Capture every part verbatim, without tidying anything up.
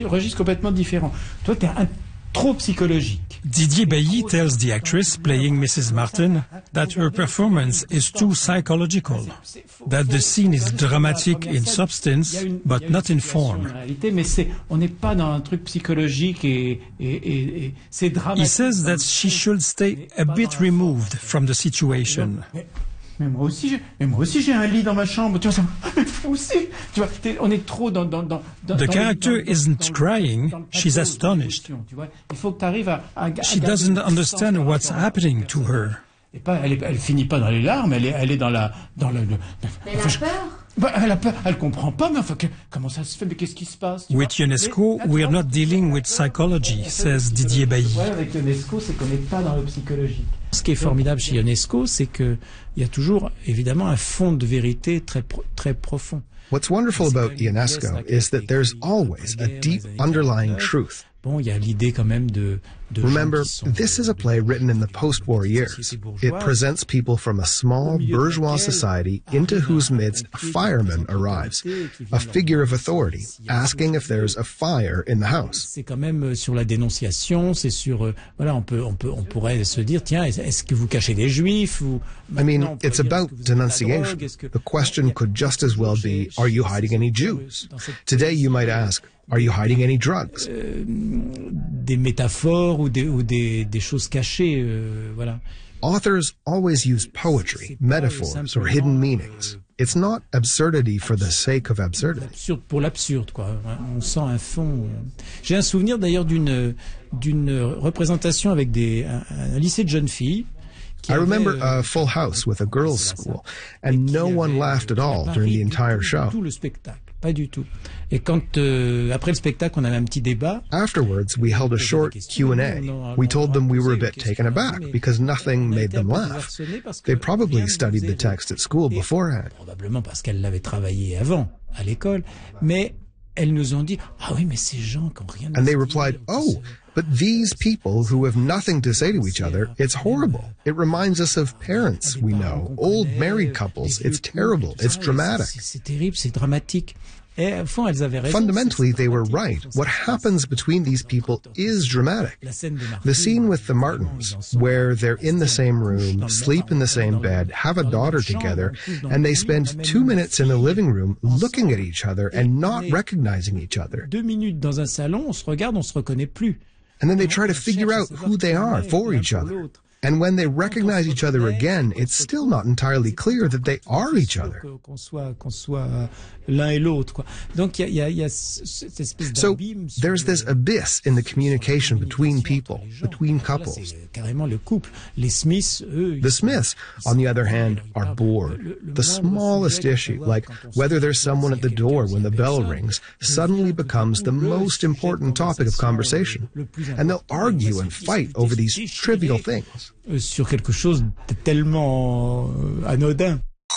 Registre complètement différent. Toi, t'es un trop psychologique. Didier Bailly tells the actress playing Missus Martin that her performance is too psychological, that the scene is dramatic in substance, but not in form. Mais c'est, on n'est pas dans un truc psychologique et, et, et, et c'est dramatique. He says that she should stay a bit removed from the situation. Mais moi aussi, j'ai, mais moi aussi j'ai un lit dans ma chambre. Tu vois, ça, moi aussi. Tu vois, on est trop dans dans dans. dans The dans character les, dans, isn't dans, crying; dans she's astonished. Tu vois, il faut que tu arrives à, à, à. She doesn't understand what's happening to her. Et pas, elle, est, elle finit pas dans les larmes. Elle est, elle est dans la, dans le. le elle a peur. Bah, elle a peur. Elle comprend pas. Mais enfin, que, comment ça se fait? Mais qu'est-ce qui se passe? With UNESCO, we're not dealing with psychology, says Didier Bailly. Ouais, avec UNESCO, c'est qu'on n'est pas dans le psychologique. Ce qui est formidable chez UNESCO, c'est que il y a toujours, évidemment, un fond de vérité très, très profond. What's wonderful about UNESCO is that there's always a deep underlying truth. Bon, il y a l'idée quand même de, de Remember, this is a play written in the post-war years. It presents people from a small bourgeois society into whose midst a fireman arrives, a figure of authority, asking if there's a fire in the house. C'est quand même sur la dénonciation, c'est sur, voilà, on peut, on peut, on pourrait se dire, tiens, est-ce que vous cachez des juifs ou... I mean, it's about denunciation. The question could just as well be, are you hiding any Jews? Today you might ask, are you hiding any drugs? Euh, des métaphores ou des, ou des, des choses cachées, euh, voilà. Authors always use poetry, metaphors, or hidden meanings. It's not absurdity for the sake of absurdity. L'absurde pour l'absurde, quoi. On sent un fond. J'ai un souvenir d'ailleurs d'une d'une représentation avec des un, un lycée de jeunes filles. I remember a Full House with a girls' school, and no one laughed at all during the entire show. Tout le spectacle, pas du tout. Et quand euh, après le spectacle, on avait un petit débat. Afterwards, we held a short Q and A. We told them we were a bit taken aback because nothing made them laugh. They probably studied the text at school beforehand. Probablement parce qu'elles l'avaient travaillé avant à l'école, mais elles nous ont dit ah oui mais ces gens qui n'ont rien à dire. And they replied, oh, but these people who have nothing to say to each other, it's horrible. It reminds us of parents we know, old married couples. It's terrible. It's dramatic. C'est terrible, c'est dramatique. Et au fond, elles avaient raison. Fundamentally, they were right. What happens between these people is dramatic. The scene with the Martins, where they're in the same room, sleep in the same bed, have a daughter together, and they spend two minutes in the living room looking at each other and not recognizing each other. Deux minutes dans un salon, on se regarde, on se reconnaît plus. And then they try to figure out who they are for each other. And when they recognize each other again, it's still not entirely clear that they are each other. Qu'on soit, qu'on soit l'un et l'autre, quoi. Donc il y a, y a cette espèce d'abîme. So there's this abyss in the communication between people, between couples. Carrément le couple. Les Smiths, eux. The Smiths, on the other hand, are bored. The smallest issue, like whether there's someone at the door when the bell rings, suddenly becomes the most important topic of conversation. And they'll argue and fight over these trivial things. Sur quelque chose de tellement euh, anodin.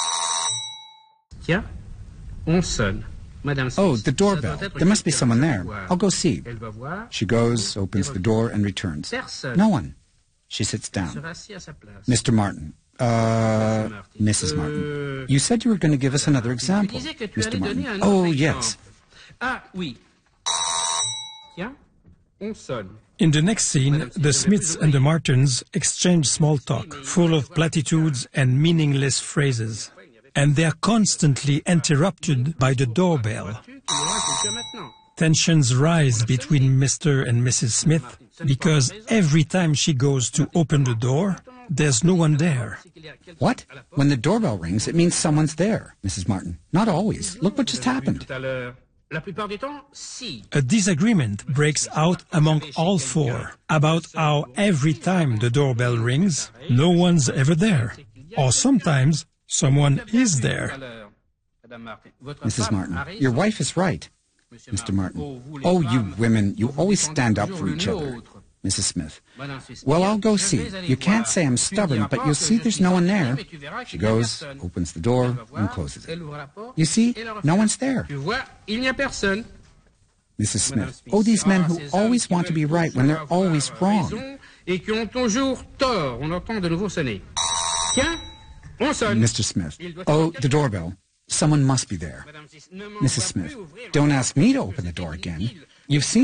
Tiens, on sonne. Madame Smith. Oh, the doorbell. There must be someone there. I'll go see. She goes, opens the door, and returns. No one. She sits down. Mister Martin. Uh, Missus Martin. You said you were going to give us another example, Mister Martin. Oh, yes. Ah, oui. Tiens, on sonne. In the next scene, the Smiths and the Martins exchange small talk, full of platitudes and meaningless phrases. And they are constantly interrupted by the doorbell. Tensions rise between Mister and Missus Smith because every time she goes to open the door, there's no one there. What? When the doorbell rings, it means someone's there, Missus Martin. Not always. Look what just happened. A disagreement breaks out among all four about how every time the doorbell rings, no one's ever there. Or sometimes, someone is there. Missus Martin, your wife is right. Mister Martin, oh, you women, you always stand up for each other. Missus Smith, well, I'll go see. You can't say I'm stubborn, but you'll see there's no one there. She goes, opens the door, and closes it. You see, no one's there. Missus Smith, oh, these men who always want to be right when they're always wrong. Mister Smith, oh, the doorbell. Someone must be there. Missus Smith, don't ask me to open the door again. You've seen